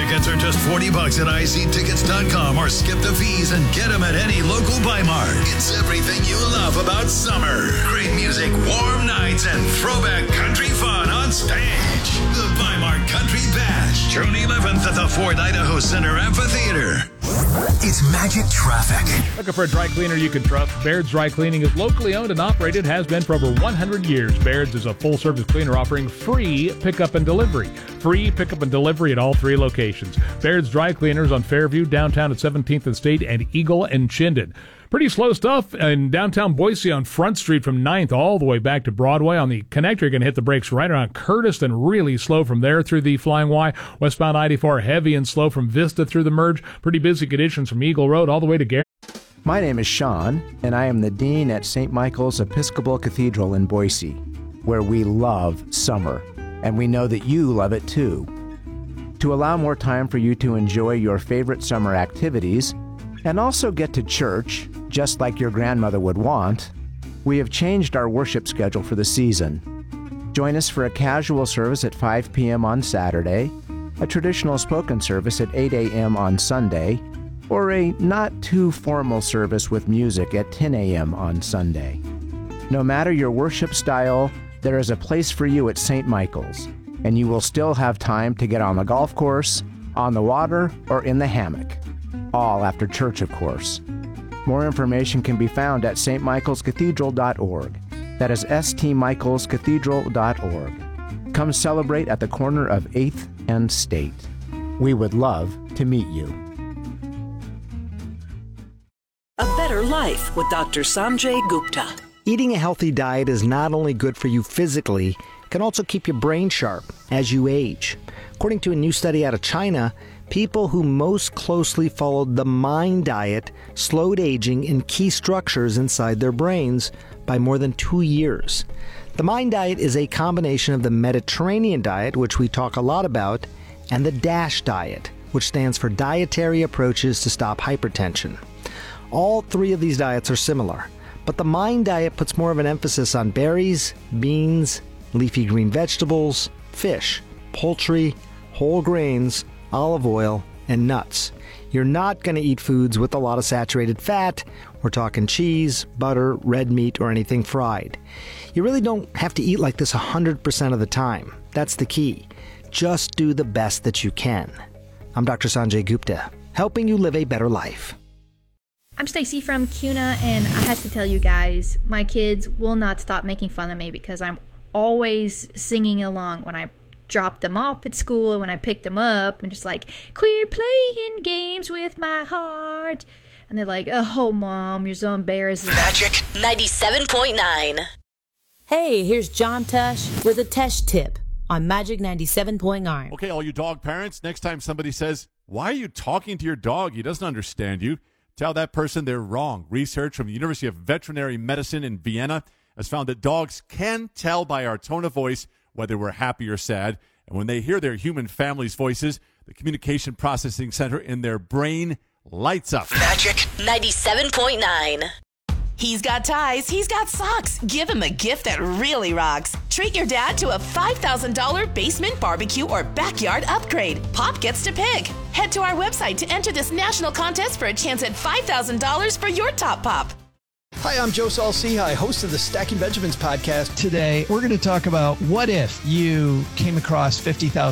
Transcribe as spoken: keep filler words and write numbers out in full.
Tickets are just forty bucks at I C tickets dot com or skip the fees and get them at any local Bi-Mart. It's everything you love about summer. Great music, warm nights, and throwback country fun on stage. The Bi-Mart Country Bash, June eleventh at the Ford Idaho Center Amphitheater. It's Magic Traffic. Looking for a dry cleaner you can trust? Baird's Dry Cleaning is locally owned and operated, has been for over one hundred years. Baird's is a full-service cleaner offering free pickup and delivery. Free pickup and delivery at all three locations. Baird's Dry Cleaners on Fairview, downtown at seventeenth and State, and Eagle and Chinden. Pretty slow stuff in downtown Boise on Front Street from ninth all the way back to Broadway. On the connector, you're going to hit the brakes right around Curtis, and really slow from there through the Flying Y. Westbound I eighty-four, heavy and slow from Vista through the merge. Pretty busy conditions from Eagle Road all the way to Gary. My name is Sean, and I am the Dean at Saint Michael's Episcopal Cathedral in Boise, where we love summer, and we know that you love it too. To allow more time for you to enjoy your favorite summer activities, and also get to church, just like your grandmother would want, we have changed our worship schedule for the season. Join us for a casual service at five p.m. on Saturday, a traditional spoken service at eight a.m. on Sunday, or a not-too-formal service with music at ten a.m. on Sunday. No matter your worship style, there is a place for you at Saint Michael's, and you will still have time to get on the golf course, on the water, or in the hammock. All after church, of course. More information can be found at s t michaels cathedral dot org. That is s t michaels cathedral dot org. Come celebrate at the corner of eighth and State. We would love to meet you. A Better Life with Doctor Sanjay Gupta. Eating a healthy diet is not only good for you physically, it can also keep your brain sharp as you age. According to a new study out of China, people who most closely followed the MIND diet slowed aging in key structures inside their brains by more than two years. The MIND diet is a combination of the Mediterranean diet, which we talk a lot about, and the DASH diet, which stands for Dietary Approaches to Stop Hypertension. All three of these diets are similar, but the MIND diet puts more of an emphasis on berries, beans, leafy green vegetables, fish, poultry, whole grains, olive oil, and nuts. You're not going to eat foods with a lot of saturated fat. We're talking cheese, butter, red meat, or anything fried. You really don't have to eat like this one hundred percent of the time. That's the key. Just do the best that you can. I'm Doctor Sanjay Gupta, helping you live a better life. I'm Stacy from CUNA, and I have to tell you guys, my kids will not stop making fun of me because I'm always singing along when I drop them off at school and when I pick them up, and just like, quit playing games with my heart. And they're like, oh, Mom, you're so embarrassing. Magic ninety-seven point nine. Hey, here's John Tesh with a Tesh tip on Magic ninety-seven point nine. Okay, all you dog parents, next time somebody says, why are you talking to your dog? He doesn't understand you. Tell that person they're wrong. Research from the University of Veterinary Medicine in Vienna has found that dogs can tell by our tone of voice whether we're happy or sad. And when they hear their human family's voices, the communication processing center in their brain lights up. Magic ninety-seven point nine. He's got ties, he's got socks. Give him a gift that really rocks. Treat your dad to a five thousand dollars basement barbecue or backyard upgrade. Pop gets to pick. Head to our website to enter this national contest for a chance at five thousand dollars for your top pop. Hi, I'm Joe Saul-Sehy, host of the Stacking Benjamins podcast. Today, we're going to talk about what if you came across fifty thousand